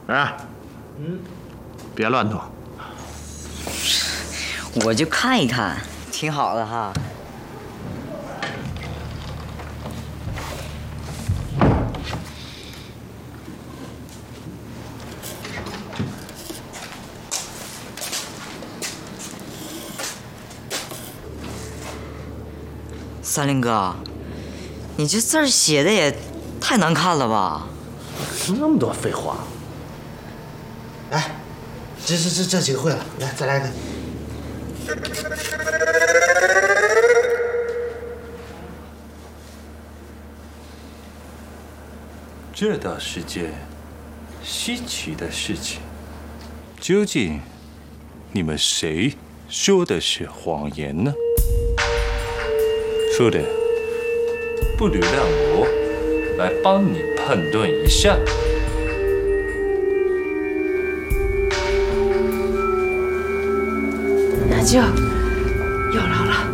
哎，别乱动。 我就看一看，挺好的哈。三林哥，你这字儿写的也太难看了吧？ 那么多废话。来，这几个会了，来再来一个。 这倒是件稀奇的事情。究竟你们谁说的是谎言呢？说的，不如让我来帮你判断一下。 那就有劳了。